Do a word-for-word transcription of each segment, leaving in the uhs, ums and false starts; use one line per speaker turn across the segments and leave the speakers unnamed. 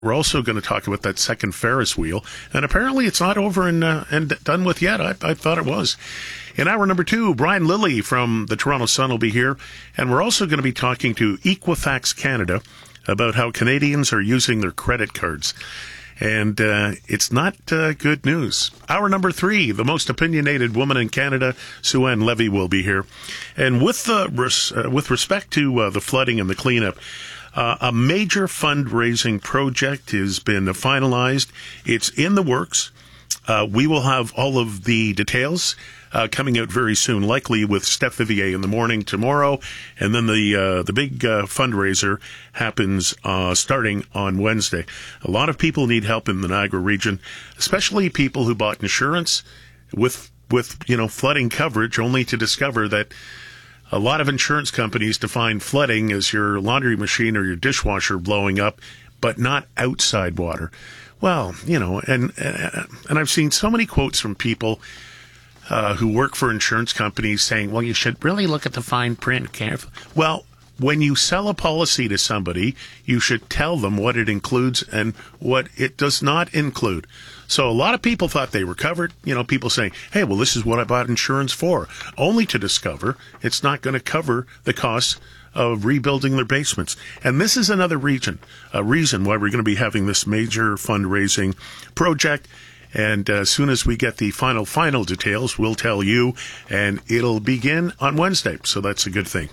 We're also going to talk about that second Ferris wheel, and apparently it's not over and uh, and done with yet. I, I thought it was. In hour number two, Brian Lilly from the Toronto Sun will be here, and we're also going to be talking to Equifax Canada about how Canadians are using their credit cards. And uh, it's not uh, good news. Hour number three, the most opinionated woman in Canada, Sue-Ann Levy, will be here. And with the res- uh, with respect to uh, the flooding and the cleanup, uh, a major fundraising project has been finalized. It's in the works. Uh, we will have all of the details uh, coming out very soon, likely with Steph Vivier in the morning tomorrow. And then the uh, the big uh, fundraiser happens uh, starting on Wednesday. A lot of people need help in the Niagara region, especially people who bought insurance with, with you know, flooding coverage, only to discover that a lot of insurance companies define flooding as your laundry machine or your dishwasher blowing up, but not outside water. Well, you know, and uh, and I've seen so many quotes from people uh, who work for insurance companies saying, well, you should really look at the fine print carefully. Well, when you sell a policy to somebody, you should tell them what it includes and what it does not include. So a lot of people thought they were covered. You know, people saying, hey, well, this is what I bought insurance for, only to discover it's not going to cover the costs of rebuilding their basements. And this is another region, a reason why we're going to be having this major fundraising project. And uh, as soon as we get the final, final details, we'll tell you, and it'll begin on Wednesday. So that's a good thing.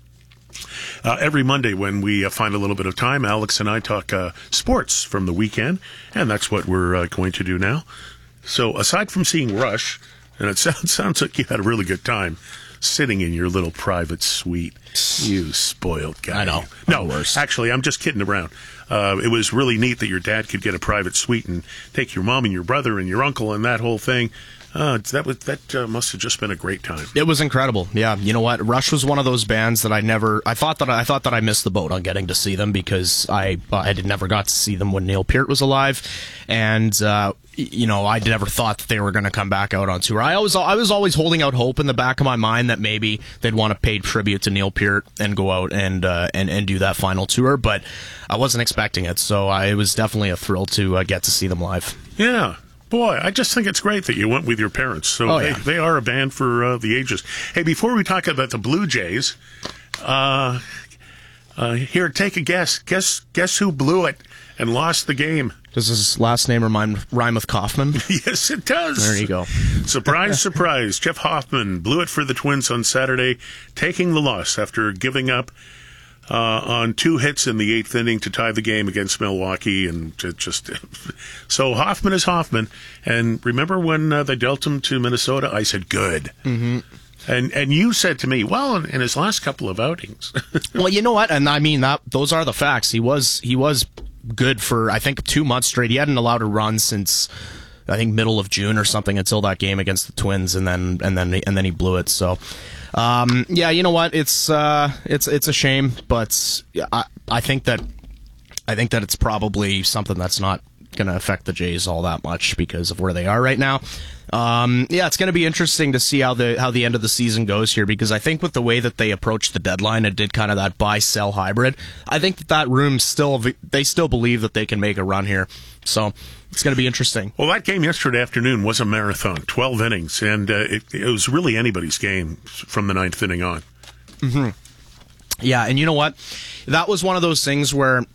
Uh, every Monday when we uh, find a little bit of time, Alex and I talk uh, sports from the weekend, and that's what we're uh, going to do now. So aside from seeing Rush, and it sounds, sounds like you had a really good time sitting in your little private suite, you spoiled guy.
I know.
No,
worse.
Actually, I'm just kidding around. Uh, it was really neat that your dad could get a private suite and take your mom and your brother and your uncle and that whole thing. Uh, that was that uh, must have just been a great time.
It was incredible. Yeah, you know what? Rush was one of those bands that I never. I thought that I, I thought that I missed the boat on getting to see them because I I did never got to see them when Neil Peart was alive, and uh, you know I never thought that they were going to come back out on tour. I always I was always holding out hope in the back of my mind that maybe they'd want to pay tribute to Neil Peart and go out and uh, and and do that final tour, but I wasn't expecting it. So I, it was definitely a thrill to uh, get to see them live.
Yeah. Boy, I just think it's great that you went with your parents. So
oh,
they,
yeah.
they are a band for uh, the ages. Hey, before we talk about the Blue Jays, uh, uh, here, take a guess. Guess guess who blew it and lost the game?
Does his last name rhyme, rhyme with Kaufman?
Yes, it does.
There you go.
Surprise, surprise. Jeff Hoffman blew it for the Twins on Saturday, taking the loss after giving up Uh, on two hits in the eighth inning to tie the game against Milwaukee, and it just so Hoffman is Hoffman. And remember when uh, they dealt him to Minnesota? I said good,
mm-hmm.
and and you said to me, well, in, in his last couple of outings.
Well, you know what, and I mean that those are the facts. He was he was good for I think two months straight. He hadn't allowed a run since I think middle of June or something until that game against the Twins, and then and then and then he blew it. So. Um, yeah, you know what? It's uh, it's it's a shame, but I I think that I think that it's probably something that's not going to affect the Jays all that much because of where they are right now. Um, yeah, it's going to be interesting to see how the how the end of the season goes here because I think with the way that they approached the deadline and did kind of that buy sell hybrid, I think that that room still they still believe that they can make a run here. So. It's going to be interesting.
Well, that game yesterday afternoon was a marathon, twelve innings, and uh, it, it was really anybody's game from the ninth inning on.
Mm-hmm. Yeah, and you know what? That was one of those things where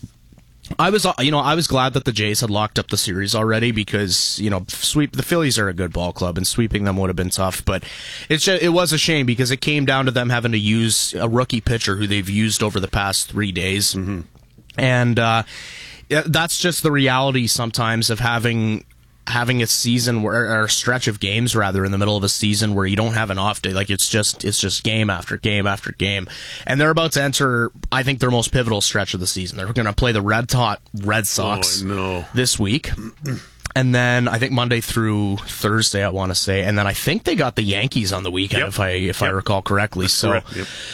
I was, you know, I was glad that the Jays had locked up the series already because, you know, sweep the Phillies are a good ball club, and sweeping them would have been tough. But it's just, it was a shame because it came down to them having to use a rookie pitcher who they've used over the past three days,
mm-hmm.
and. uh Yeah, that's just the reality sometimes of having having a season where, or a stretch of games rather in the middle of a season where you don't have an off day. Like it's just it's just game after game after game, and they're about to enter I think their most pivotal stretch of the season. They're going to play the red hot Red Sox
oh, no.
this week. And then I think Monday through Thursday, I want to say, and then I think they got the Yankees on the weekend,
yep.
if I if
yep.
I recall correctly.
That's
so.
correct. Yep.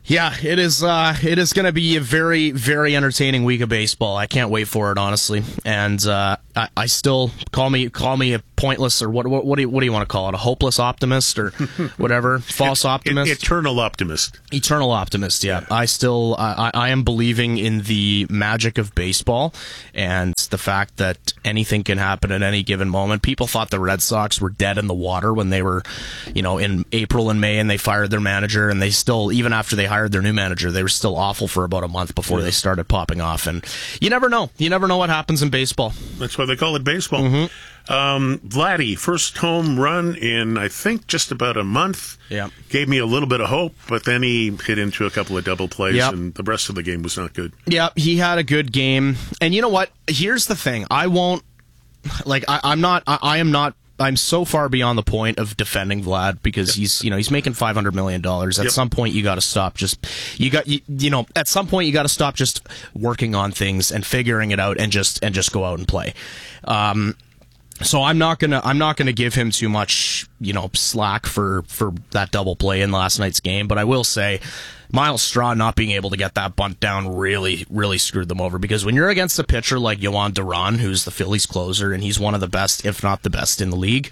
Yeah, it is. Uh, it is going to be a very, very entertaining week of baseball. I can't wait for it, honestly. And uh, I, I still call me call me a pointless or what? What, what do you what do you want to call it? A hopeless optimist or whatever? False optimist?
It, eternal optimist.
Eternal optimist. Yeah, yeah. I still I, I am believing in the magic of baseball and the fact that anything can happen at any given moment. People thought the Red Sox were dead in the water when they were, you know, in April and May, and they fired their manager, and they still, even after they hired their new manager, they were still awful for about a month before yeah. they started popping off. And you never know. You never know what happens in baseball.
That's why they call it baseball.
Mm-hmm.
Um, Vladdy, first home run in, I think, just about a month.
Yeah.
Gave me a little bit of hope, but then he hit into a couple of double plays,
yep.
and the rest of the game was not good.
Yeah, he had a good game. And you know what? Here's the thing. I won't, like, I, I'm not, I, I am not, I'm so far beyond the point of defending Vlad because yep. he's, you know, he's making five hundred million dollars. At yep. some point, you got to stop. Just you got, you, you know, at some point, you got to stop just working on things and figuring it out and just and just go out and play. Um, so I'm not gonna, I'm not gonna give him too much, you know, slack for for that double play in last night's game. But I will say, Miles Straw not being able to get that bunt down really, really screwed them over because when you're against a pitcher like Yohan Duran, who's the Phillies closer, and he's one of the best, if not the best in the league,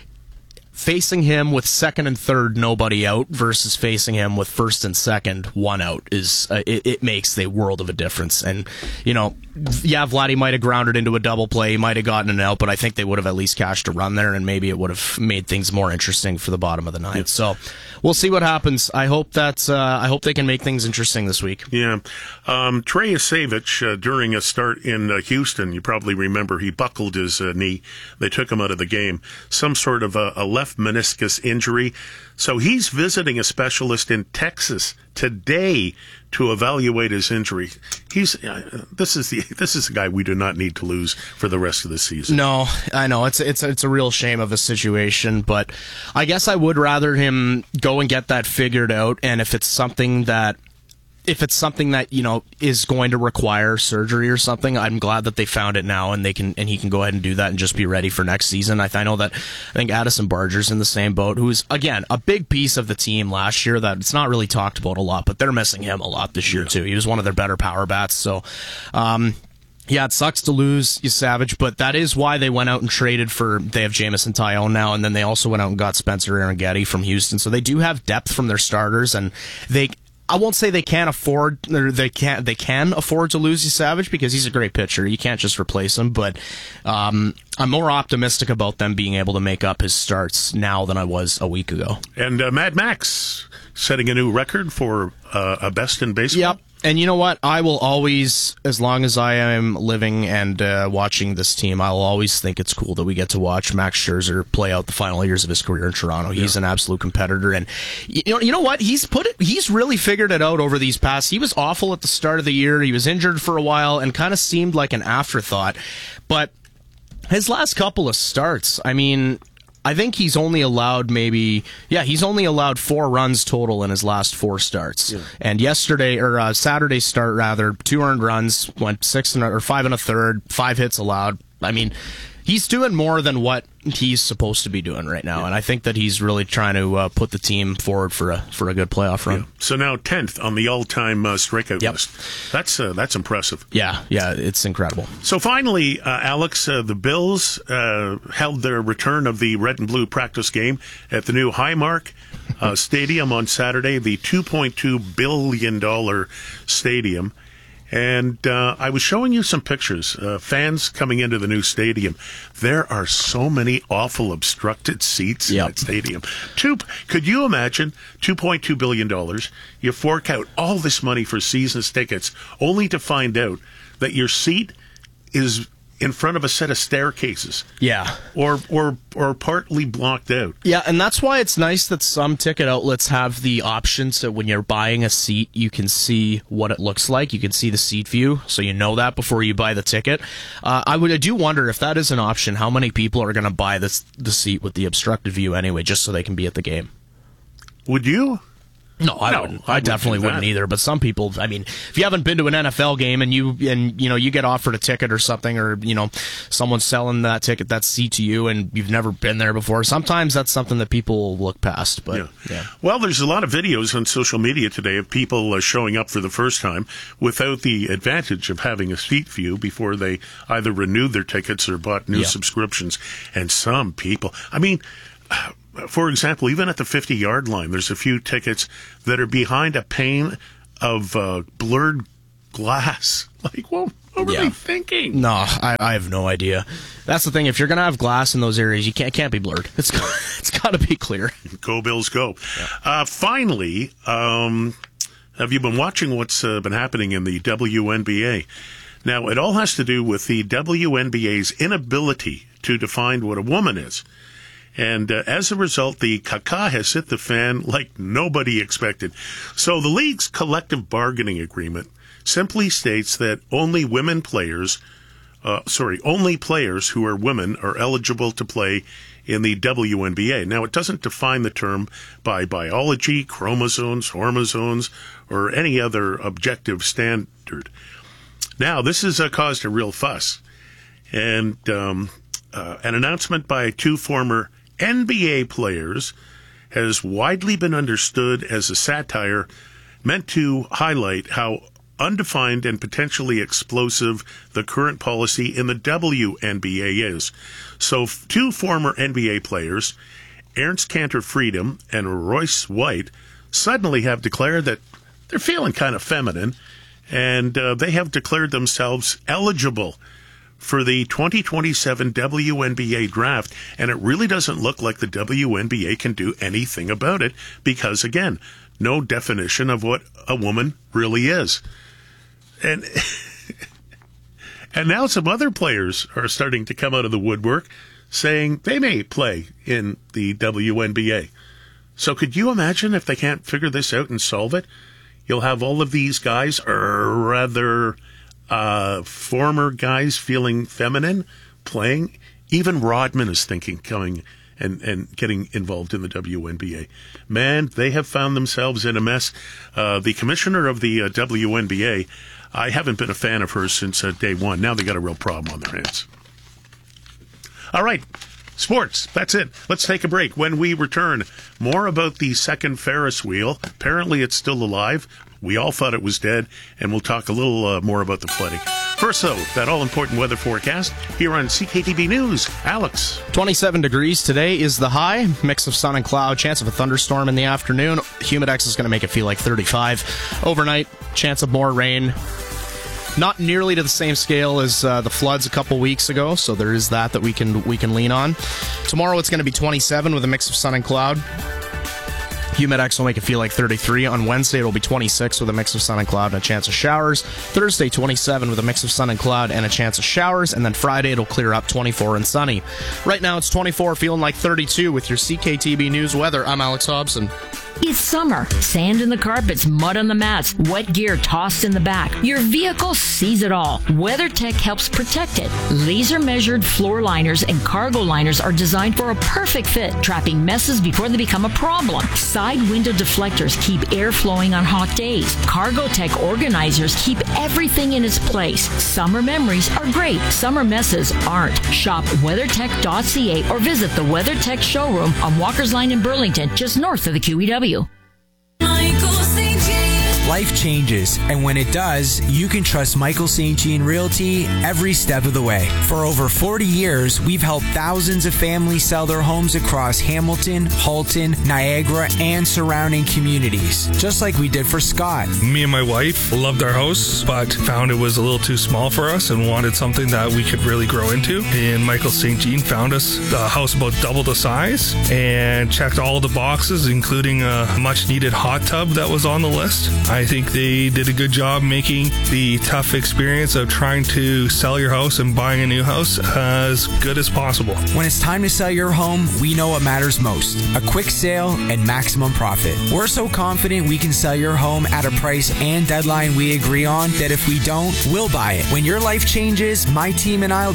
facing him with second and third nobody out versus facing him with first and second one out is uh, it, it makes a world of a difference. And you know, yeah, Vladdy might have grounded into a double play, he might have gotten an out, but I think they would have at least cashed a run there, and maybe it would have made things more interesting for the bottom of the ninth. Yeah. So we'll see what happens. I hope that uh, I hope they can make things interesting this week.
Yeah, um, Trey Yasevich uh, during a start in uh, Houston, you probably remember he buckled his uh, knee. They took him out of the game. Some sort of a, a left meniscus injury. So he's visiting a specialist in Texas today to evaluate his injury. He's uh, this is the this is the guy we do not need to lose for the rest of the season.
No, I know it's it's it's a real shame of a situation, but I guess I would rather him go and get that figured out. And if it's something that if it's something that, you know, is going to require surgery or something, I'm glad that they found it now and they can and he can go ahead and do that and just be ready for next season. I, I know that I think Addison Barger's in the same boat, who's again a big piece of the team last year that it's not really talked about a lot, but they're missing him a lot this year too. He was one of their better power bats. So, um, yeah, it sucks to lose you Savage, but that is why they went out and traded for, they have Jameson Taillon now, and then they also went out and got Spencer Arrighetti from Houston. So they do have depth from their starters, and they, I won't say they can't afford, or they can't, they can afford to lose you Savage because he's a great pitcher. You can't just replace him, but um, I'm more optimistic about them being able to make up his starts now than I was a week ago.
And uh, Mad Max setting a new record for uh, a best in baseball.
Yep. And you know what? I will always, as long as I am living and uh, watching this team, I'll always think it's cool that we get to watch Max Scherzer play out the final years of his career in Toronto. He's yeah. an absolute competitor, and you know, you know what? He's put it. He's really figured it out over these past. He was awful at the start of the year. He was injured for a while and kind of seemed like an afterthought. But his last couple of starts, I mean, I think he's only allowed maybe, yeah, he's only allowed four runs total in his last four starts. Yeah. And yesterday, or uh, Saturday's start rather, two earned runs, went six and a, or five and a third, five hits allowed. I mean, he's doing more than what he's supposed to be doing right now, yeah. and I think that he's really trying to uh, put the team forward for a for a good playoff run.
Yeah. So now tenth on the all-time uh, strikeout
yep.
list. That's uh, that's impressive.
Yeah, yeah, it's incredible.
So finally, uh, Alex, uh, the Bills uh, held their return of the red and blue practice game at the new Highmark uh, Stadium on Saturday, the two point two billion dollars stadium. And uh, I was showing you some pictures, uh, fans coming into the new stadium. There are so many awful obstructed seats
yep.
in that stadium. Two, could you imagine two point two billion dollars? You fork out all this money for season's tickets, only to find out that your seat is in front of a set of staircases.
Yeah.
Or or or partly blocked out.
Yeah, and that's why it's nice that some ticket outlets have the option so when you're buying a seat, you can see what it looks like. You can see the seat view, so you know that before you buy the ticket. Uh, I would I do wonder if that is an option, how many people are going to buy this the seat with the obstructed view anyway, just so they can be at the game.
Would you?
No, I
No,
wouldn't.
I
I,
wouldn't
definitely
do that.
wouldn't either. But some people, I mean, if you haven't been to an N F L game and you and you know you get offered a ticket or something, or you know someone's selling that ticket, that seat to you, and you've never been there before, sometimes that's something that people will look past. But
Yeah.
yeah.
Well, there's a lot of videos on social media today of people uh, showing up for the first time without the advantage of having a seat view before they either renewed their tickets or bought new
Yeah.
subscriptions. And some people, I mean, for example, even at the fifty-yard line, there's a few tickets that are behind a pane of uh, blurred glass. Like, well, what were
Yeah.
they thinking?
No, I, I have no idea. That's the thing. If you're gonna have glass in those areas, you can't can't be blurred. It's it's got to be clear.
Go Bills, go. Uh, finally, um, have you been watching what's uh, been happening in the W N B A? Now, it all has to do with the W N B A's inability to define what a woman is. And uh, as a result, the caca has hit the fan like nobody expected. So the league's collective bargaining agreement simply states that only women players, uh, sorry, only players who are women are eligible to play in the W N B A. Now, it doesn't define the term by biology, chromosomes, hormones, or any other objective standard. Now, this has uh, caused a real fuss. And um, uh, an announcement by two former N B A players has widely been understood as a satire meant to highlight how undefined and potentially explosive the current policy in the W N B A is. So f- two former N B A players, Ernst Cantor Freedom and Royce White, suddenly have declared that they're feeling kind of feminine, and uh, they have declared themselves eligible for the twenty twenty-seven W N B A draft, and it really doesn't look like the W N B A can do anything about it because, again, no definition of what a woman really is. And and now some other players are starting to come out of the woodwork saying they may play in the W N B A. So could you imagine if they can't figure this out and solve it? You'll have all of these guys, or rather uh, former guys feeling feminine, playing. Even Rodman is thinking coming and, and getting involved in the W N B A. Man, they have found themselves in a mess. Uh, the commissioner of the uh, W N B A, I haven't been a fan of hers since uh, day one. Now they got a real problem on their hands. All right, sports, that's it. Let's take a break. When we return, more about the second Ferris wheel. Apparently it's still alive. We all thought it was dead, and we'll talk a little uh, more about the flooding. First, though, that all-important weather forecast here on C K T B News. Alex.
twenty-seven degrees today is the high. Mix of sun and cloud. Chance of a thunderstorm in the afternoon. Humidex is going to make it feel like thirty-five. Overnight, chance of more rain. Not nearly to the same scale as uh, the floods a couple weeks ago, so there is that that we can we can lean on. Tomorrow it's going to be twenty-seven with a mix of sun and cloud. Humidex will make it feel like thirty-three. On Wednesday, it'll be twenty-six with a mix of sun and cloud and a chance of showers. Thursday, twenty-seven with a mix of sun and cloud and a chance of showers. And then Friday, it'll clear up twenty-four and sunny. Right now, it's twenty-four, feeling like thirty-two with your C K T B News weather. I'm Alex Hobson.
It's summer. Sand in the carpets, mud on the mats, wet gear tossed in the back. Your vehicle sees it all. WeatherTech helps protect it. Laser-measured floor liners and cargo liners are designed for a perfect fit, trapping messes before they become a problem. Side window deflectors keep air flowing on hot days. CargoTech organizers keep everything in its place. Summer memories are great. Summer messes aren't. Shop weathertech dot c a or visit the WeatherTech showroom on Walker's Line in Burlington, just north of the Q E W.
Life changes, and when it does, you can trust Michael Saint Jean Realty every step of the way. For over forty years, we've helped thousands of families sell their homes across Hamilton, Halton, Niagara, and surrounding communities, just like we did for Scott.
Me and my wife loved our house, but found it was a little too small for us and wanted something that we could really grow into. And Michael Saint Jean found us a house about double the size and checked all the boxes, including a much needed hot tub that was on the list. I think they did a good job making the tough experience of trying to sell your house and buying a new house as good as possible.
When it's time to sell your home, we know what matters most: a quick sale and maximum profit. We're so confident we can sell your home at a price and deadline we agree on that if we don't, we'll buy it. When your life changes, my team and I will